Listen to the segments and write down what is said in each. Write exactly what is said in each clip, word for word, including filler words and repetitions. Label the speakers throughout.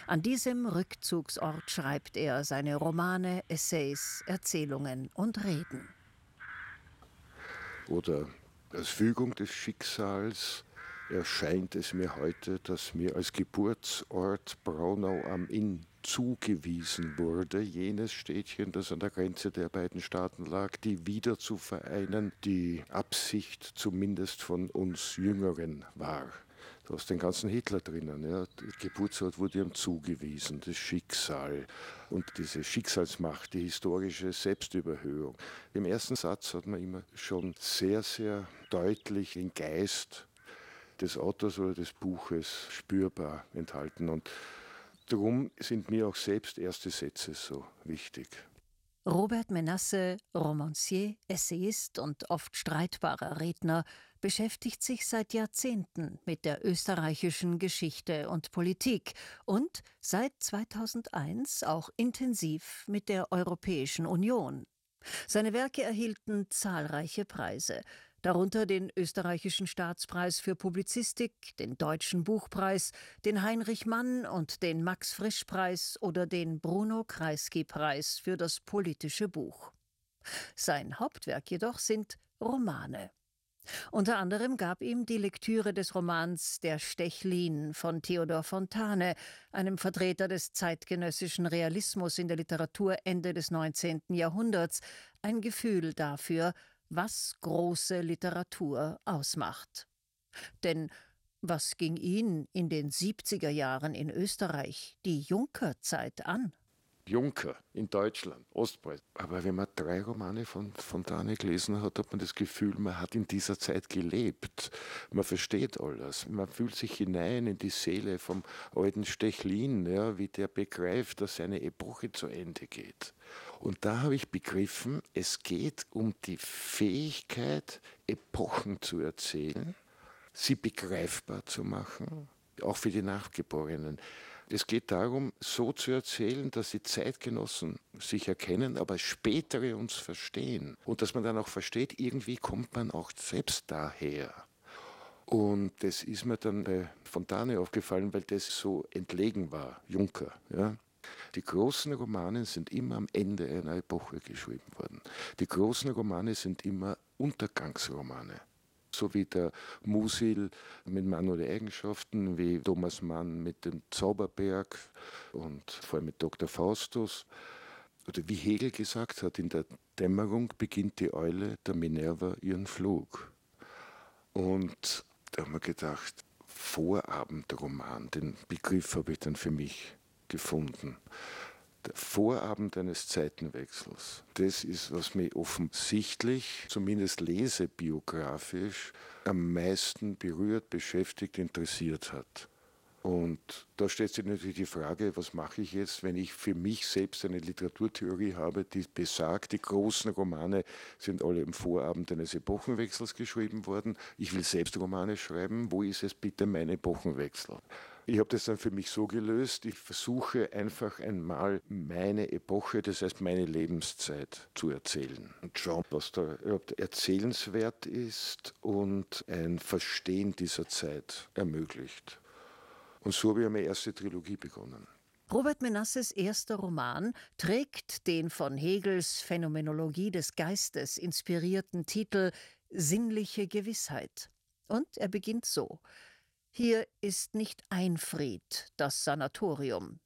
Speaker 1: An diesem Rückzugsort schreibt er seine Romane, Essays, Erzählungen und Reden.
Speaker 2: Oder als Fügung des Schicksals erscheint es mir heute, dass mir als Geburtsort Braunau am Inn zugewiesen wurde, jenes Städtchen, das an der Grenze der beiden Staaten lag, die wieder zu vereinen, die Absicht zumindest von uns Jüngeren war. Da ist den ganzen Hitler drinnen. Ja. Der Geburtsort wurde ihm zugewiesen, das Schicksal und diese Schicksalsmacht, die historische Selbstüberhöhung. Im ersten Satz hat man immer schon sehr, sehr deutlich den Geist des Autors oder des Buches spürbar enthalten. Und darum sind mir auch selbst erste Sätze so wichtig.
Speaker 1: Robert Menasse, Romancier, Essayist und oft streitbarer Redner, beschäftigt sich seit Jahrzehnten mit der österreichischen Geschichte und Politik und seit zweitausendeins auch intensiv mit der Europäischen Union. Seine Werke erhielten zahlreiche Preise, darunter den österreichischen Staatspreis für Publizistik, den Deutschen Buchpreis, den Heinrich Mann und den Max-Frisch-Preis oder den Bruno-Kreisky-Preis für das politische Buch. Sein Hauptwerk jedoch sind Romane. Unter anderem gab ihm die Lektüre des Romans »Der Stechlin« von Theodor Fontane, einem Vertreter des zeitgenössischen Realismus in der Literatur Ende des neunzehnten Jahrhunderts, ein Gefühl dafür, was große Literatur ausmacht. Denn was ging ihn in den siebziger Jahren in Österreich, die Juncker-Zeit, an?
Speaker 2: Juncker in Deutschland, Ostpreußen. Aber wenn man drei Romane von Fontane gelesen hat, hat man das Gefühl, man hat in dieser Zeit gelebt. Man versteht alles. Man fühlt sich hinein in die Seele vom alten Stechlin, ja, wie der begreift, dass seine Epoche zu Ende geht. Und da habe ich begriffen, es geht um die Fähigkeit, Epochen zu erzählen, sie begreifbar zu machen, auch für die Nachgeborenen. Es geht darum, so zu erzählen, dass die Zeitgenossen sich erkennen, aber spätere uns verstehen. Und dass man dann auch versteht, irgendwie kommt man auch selbst daher. Und das ist mir dann bei Fontane aufgefallen, weil das so entlegen war, Juncker. Ja. Die großen Romane sind immer am Ende einer Epoche geschrieben worden. Die großen Romane sind immer Untergangsromane. So wie der Musil mit Mann ohne Eigenschaften, wie Thomas Mann mit dem Zauberberg und vor allem mit Doktor Faustus. Oder wie Hegel gesagt hat, in der Dämmerung beginnt die Eule der Minerva ihren Flug. Und da haben wir gedacht, Vorabendroman, den Begriff habe ich dann für mich gefunden. Der Vorabend eines Zeitenwechsels, das ist, was mich offensichtlich, zumindest lesebiografisch, am meisten berührt, beschäftigt, interessiert hat. Und da stellt sich natürlich die Frage, was mache ich jetzt, wenn ich für mich selbst eine Literaturtheorie habe, die besagt, die großen Romane sind alle im Vorabend eines Epochenwechsels geschrieben worden. Ich will selbst Romane schreiben. Wo ist es bitte mein Epochenwechsel? Ich habe das dann für mich so gelöst, ich versuche einfach einmal meine Epoche, das heißt meine Lebenszeit zu erzählen und schauen, was da erzählenswert ist und ein Verstehen dieser Zeit ermöglicht. Und so habe ich meine erste Trilogie begonnen.
Speaker 1: Robert Menasses erster Roman trägt den von Hegels Phänomenologie des Geistes inspirierten Titel »Sinnliche Gewissheit«. Und er beginnt so: »Hier ist nicht Einfried, das Sanatorium.«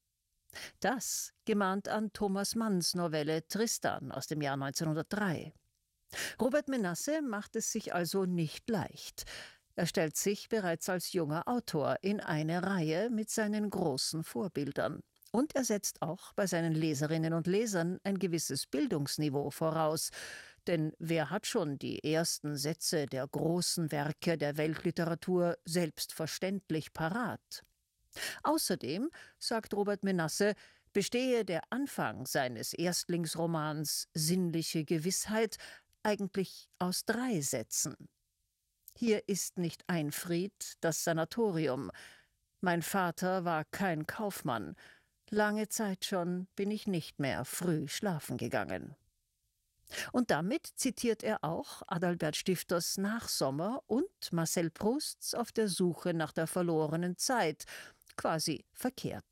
Speaker 1: Das gemahnt an Thomas Manns Novelle Tristan aus dem Jahr neunzehnhundertdrei. Robert Menasse macht es sich also nicht leicht. Er stellt sich bereits als junger Autor in eine Reihe mit seinen großen Vorbildern. Und er setzt auch bei seinen Leserinnen und Lesern ein gewisses Bildungsniveau voraus. Denn wer hat schon die ersten Sätze der großen Werke der Weltliteratur selbstverständlich parat? Außerdem, sagt Robert Menasse, bestehe der Anfang seines Erstlingsromans »Sinnliche Gewissheit« eigentlich aus drei Sätzen. »Hier ist nicht Einfried, das Sanatorium. Mein Vater war kein Kaufmann. Lange Zeit schon bin ich nicht mehr früh schlafen gegangen.« Und damit zitiert er auch Adalbert Stifters Nachsommer und Marcel Prousts Auf der Suche nach der verlorenen Zeit, quasi verkehrt.